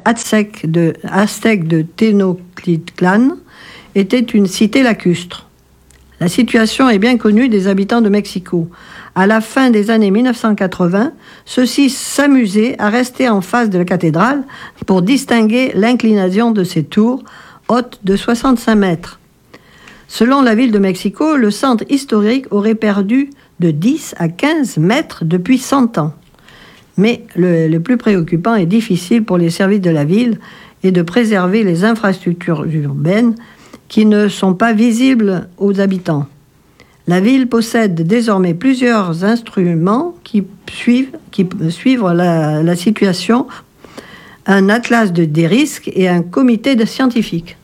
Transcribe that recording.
aztèque de Tenochtitlan était une cité lacustre. La situation est bien connue des habitants de Mexico. À la fin des années 1980, ceux-ci s'amusaient à rester en face de la cathédrale pour distinguer l'inclination de ses tours, hautes de 65 mètres. Selon la ville de Mexico, le centre historique aurait perdu de 10 à 15 mètres depuis 100 ans. Mais le plus préoccupant et difficile pour les services de la ville est de préserver les infrastructures urbaines qui ne sont pas visibles aux habitants. La ville possède désormais plusieurs instruments qui suivent la situation, un atlas des risques et un comité de scientifiques.